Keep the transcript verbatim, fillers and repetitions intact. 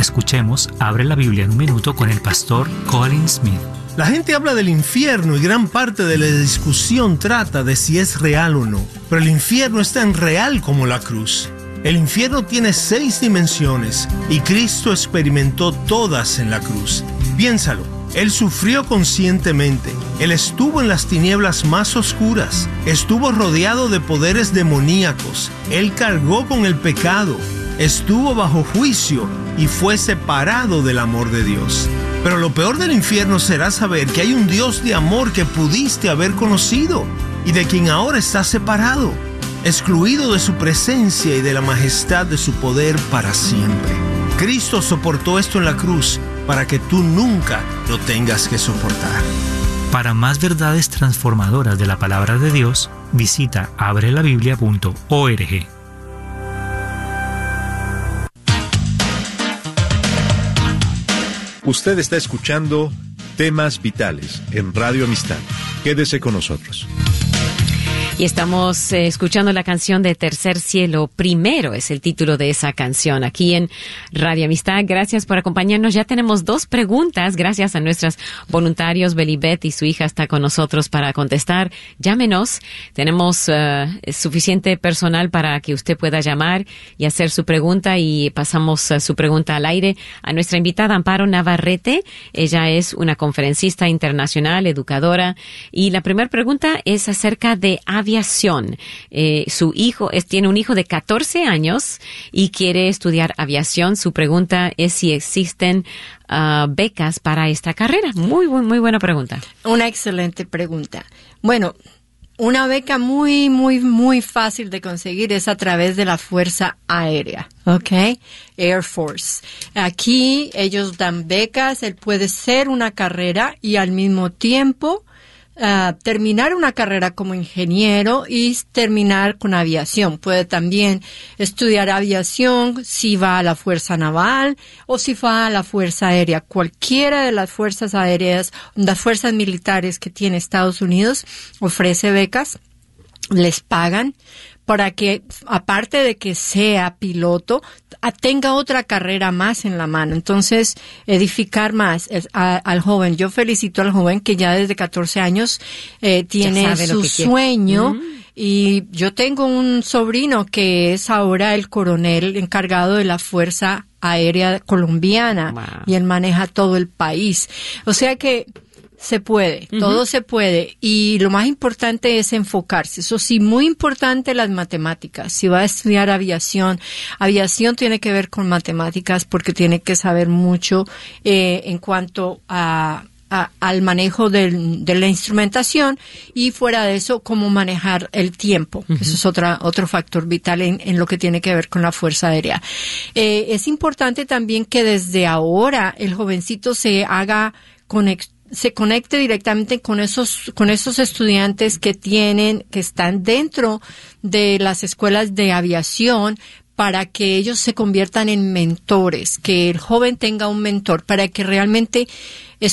Escuchemos Abre la Biblia en un minuto con el pastor Colin Smith. La gente habla del infierno y gran parte de la discusión trata de si es real o no. Pero el infierno es tan real como la cruz. El infierno tiene seis dimensiones y Cristo experimentó todas en la cruz. Piénsalo, Él sufrió conscientemente. Él estuvo en las tinieblas más oscuras. Estuvo rodeado de poderes demoníacos. Él cargó con el pecado. Estuvo bajo juicio y fue separado del amor de Dios. Pero lo peor del infierno será saber que hay un Dios de amor que pudiste haber conocido y de quien ahora estás separado, excluido de su presencia y de la majestad de su poder para siempre. Cristo soportó esto en la cruz para que tú nunca lo tengas que soportar. Para más verdades transformadoras de la palabra de Dios, visita abre la biblia punto org. Usted está escuchando Temas Vitales en Radio Amistad. Quédese con nosotros. Y estamos eh, escuchando la canción de Tercer Cielo. Primero es el título de esa canción aquí en Radio Amistad. Gracias por acompañarnos. Ya tenemos dos preguntas. Gracias a nuestros voluntarios. Belibet y su hija está con nosotros para contestar. Llámenos. Tenemos uh, suficiente personal para que usted pueda llamar y hacer su pregunta. Y pasamos uh, su pregunta al aire a nuestra invitada Amparo Navarrete. Ella es una conferencista internacional, educadora. Y la primera pregunta es acerca de aviación. Eh, su hijo es, tiene un hijo de catorce años y quiere estudiar aviación. Su pregunta es si existen uh, becas para esta carrera. Muy, muy, muy buena pregunta. Una excelente pregunta. Bueno, una beca muy, muy, muy fácil de conseguir es a través de la Fuerza Aérea, ¿ok? Air Force. Aquí ellos dan becas, él puede ser una carrera y al mismo tiempo Uh, terminar una carrera como ingeniero y terminar con aviación. Puede también estudiar aviación si va a la Fuerza Naval o si va a la Fuerza Aérea. Cualquiera de las fuerzas aéreas, las fuerzas militares que tiene Estados Unidos ofrece becas, les pagan para que, aparte de que sea piloto, tenga otra carrera más en la mano. Entonces, edificar más es, a, al joven. Yo felicito al joven que ya desde catorce años eh, tiene su sueño. Mm. Y yo tengo un sobrino que es ahora el coronel encargado de la Fuerza Aérea Colombiana. Wow. Y él maneja todo el país. O sea que se puede, uh-huh. Todo se puede. Y lo más importante es enfocarse. Eso sí, muy importante las matemáticas. Si va a estudiar aviación, aviación tiene que ver con matemáticas porque tiene que saber mucho eh, en cuanto a, a al manejo del, de la instrumentación y fuera de eso, cómo manejar el tiempo. Uh-huh. Eso es otra, otro factor vital en, en lo que tiene que ver con la Fuerza Aérea. Eh, es importante también que desde ahora el jovencito se haga conexión, se conecte directamente con esos con esos estudiantes que tienen que están dentro de las escuelas de aviación para que ellos se conviertan en mentores, que el joven tenga un mentor para que realmente